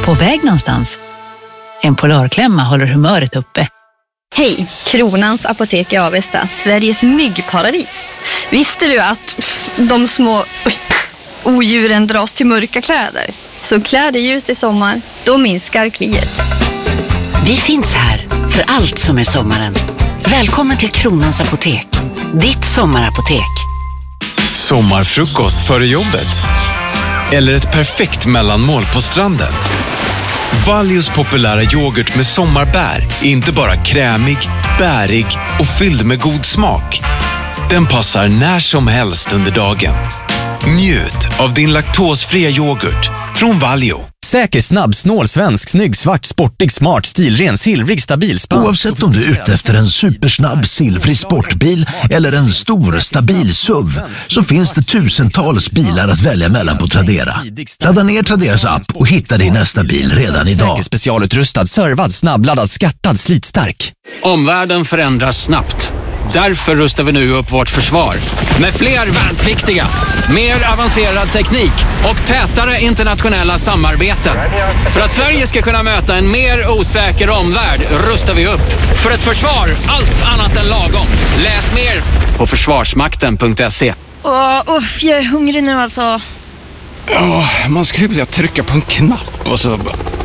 På väg någonstans? En Polarklämma håller humöret uppe. Hej, Kronans Apotek i Avesta, Sveriges myggparadis. Visste du att de små odjuren dras till mörka kläder? Så klär dig ljust i sommar, då minskar kliet. Vi finns här för allt som är sommaren. Välkommen till Kronans Apotek, ditt sommarapotek. Sommarfrukost före jobbet? Eller ett perfekt mellanmål på stranden? Valjos populära yoghurt med sommarbär är inte bara krämig, bärig och fylld med god smak. Den passar när som helst under dagen. Njut av din laktosfria yoghurt från Valio. Säker, snabb, snål, svensk, snygg, svart, sportig, smart, stilren, silvrig, stabil, spansk. Oavsett om du är ute efter en supersnabb, silvrig sportbil eller en stor, stabil SUV, så finns det tusentals bilar att välja mellan på Tradera. Ladda ner Traderas app och hitta din nästa bil redan idag. Säker, specialutrustad, servad, snabbladdad, skattad, slitstark. Omvärlden förändras snabbt. Därför rustar vi nu upp vårt försvar. Med fler värnpliktiga, mer avancerad teknik och tätare internationella samarbeten. För att Sverige ska kunna möta en mer osäker omvärld rustar vi upp. För ett försvar, allt annat än lagom. Läs mer på försvarsmakten.se. Jag är hungrig nu alltså. Ja, man skulle vilja trycka på en knapp och så...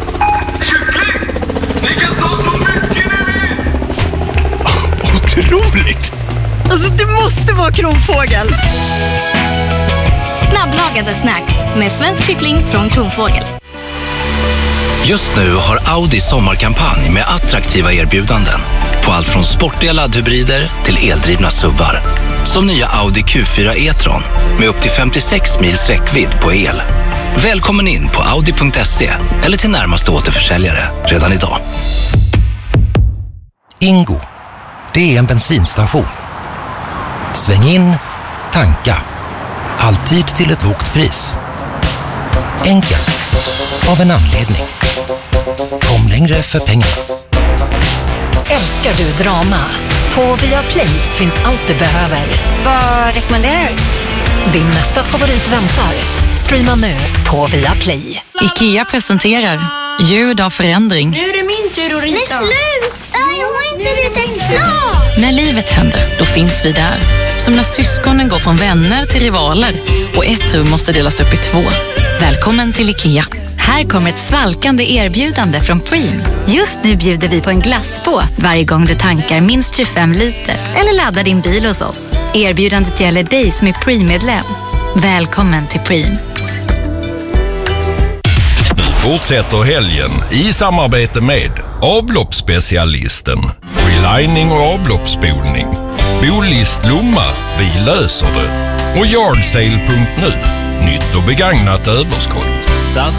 Otroligt! Alltså, det måste vara Kronfågel. Snabblagade snacks med svensk kyckling från Kronfågel. Just nu har Audi sommarkampanj med attraktiva erbjudanden på allt från sportiga laddhybrider till eldrivna SUVar. Som nya Audi Q4 e-tron med upp till 56 mils räckvidd på el. Välkommen in på audi.se eller till närmaste återförsäljare redan idag. Ingo, det är en bensinstation. Sväng in, tanka. Alltid till ett lågt pris. Enkelt, av en anledning. Kom längre för pengarna. Älskar du drama? På Viaplay finns allt du behöver. Vad rekommenderar du? Din nästa favorit väntar. Streama nu på Viaplay. IKEA presenterar Ljud av förändring. Nu är det min tur att rita. Men sluta, jag har inte ritat klart. När livet händer, då finns vi där. Som när syskonen går från vänner till rivaler och ett rum måste delas upp i 2. Välkommen till IKEA. Här kommer ett svalkande erbjudande från Preem. Just nu bjuder vi på en glassbåt varje gång du tankar minst 25 liter eller laddar din bil hos oss. Erbjudandet gäller dig som är Preem-medlem. Välkommen till Preem. Fortsätter helgen i samarbete med avloppsspecialisten, relining och avloppsspolning, Bolist Lomma, vi löser det, och Yardsale.nu, nytt och begagnat överskott.